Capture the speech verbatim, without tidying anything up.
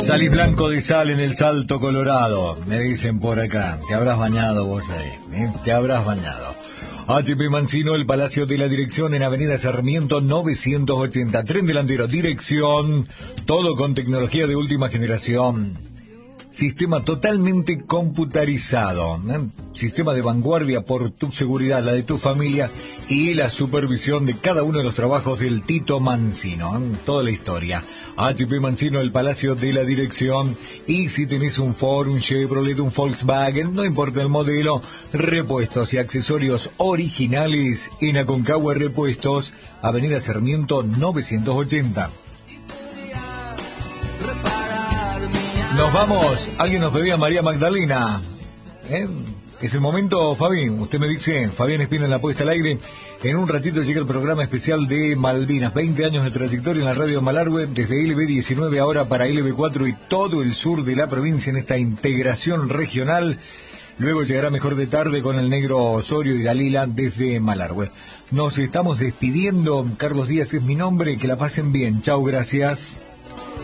Salís blanco de sal en el Salto Colorado, me dicen por acá. Te habrás bañado vos ahí, ¿eh? Te habrás bañado. H P Mancino, el Palacio de la Dirección en Avenida Sarmiento novecientos ochenta. Tren delantero, dirección, todo con tecnología de última generación. Sistema totalmente computarizado, ¿eh? Sistema de vanguardia por tu seguridad, la de tu familia y la supervisión de cada uno de los trabajos del Tito Mancino, ¿eh? Toda la historia. H P Mancino, el Palacio de la Dirección. Y si tenés un Ford, un Chevrolet, un Volkswagen, no importa el modelo, repuestos y accesorios originales en Aconcagua Repuestos, Avenida Sarmiento novecientos ochenta. Nos vamos. Alguien nos pedía María Magdalena. ¿Eh? Es el momento, Fabi. Usted me dice, Fabián Espina en la puesta al aire. En un ratito llega el programa especial de Malvinas. veinte años de trayectoria en la radio Malargüe, desde L B diecinueve ahora para L B cuatro y todo el sur de la provincia en esta integración regional. Luego llegará Mejor de Tarde con el Negro Osorio y Dalila desde Malargüe. Nos estamos despidiendo. Carlos Díaz es mi nombre. Que la pasen bien. Chau, gracias.